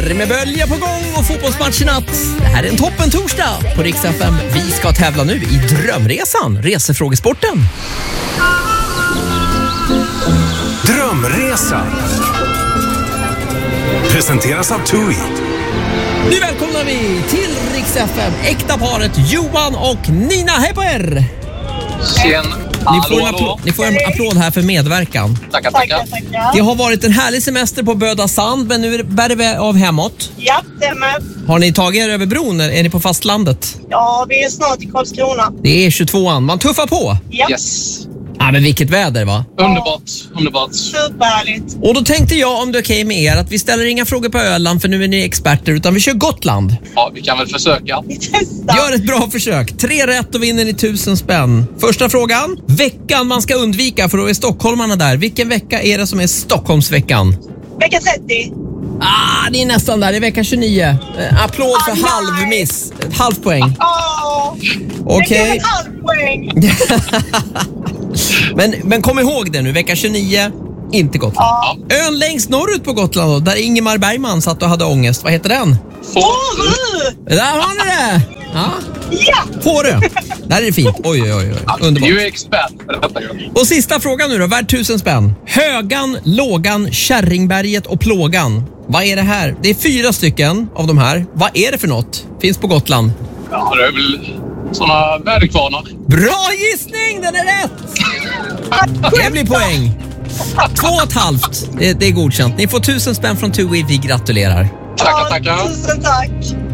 Hyper med bölja på gång och fotbollsmatch i natt. Det här är en toppen torsdag på Rix FM. Vi ska tävla nu i Drömresan, resefrågesporten. Drömresan presenteras av TUI. Nu välkomnar vi till Rix FM äkta paret Johan och Nina. Hej på er! Ni får en applåd här för medverkan. Tackar. Det har varit en härlig semester på Böda Sand, men nu bär det av hemåt. Ja, det är med. Har ni tagit er över bron? Är ni på fastlandet? Ja, vi är snart i Karlskrona. Det är 22an. Man tuffar på. Ja. Yes. Ja, men vilket väder, va? Underbart. Superhärligt. Och då tänkte jag, om det är okej med er, att vi ställer inga frågor på Öland, för nu är ni experter, utan vi kör Gotland. Ja, vi kan väl försöka. Vi testar. Gör ett bra försök. 3 rätt och vinner ni 1000 spänn. Första frågan. Veckan man ska undvika, för då är stockholmarna där. Vilken vecka är det som är Stockholmsveckan? Vecka 30. Det är nästan där. Det är vecka 29. Applåd för halvmiss. Ett halvt poäng. Okej. En halv poäng. Men kom ihåg det nu. Vecka 29, inte Gotland. Ön längst norrut på Gotland då, där Ingemar Bergman satt och hade ångest. Vad heter den? Fårö. Där har ni det! Ja. Fårö. Där är det fint. Oj. Underbart. Du är expert för detta. Och sista frågan nu då, värd 1000 spänn. Högan, Lågan, Kärringberget och Plågan. Vad är det här? Det är 4 stycken av de här. Vad är det för något? Finns på Gotland. Ja, det är väl såna väderkvarnar. Bra gissning, den är rätt! Det blir poäng. 2,5. Det är godkänt. Ni får 1000 spänn från TUI. Vi gratulerar. Tackar. Tusen tack.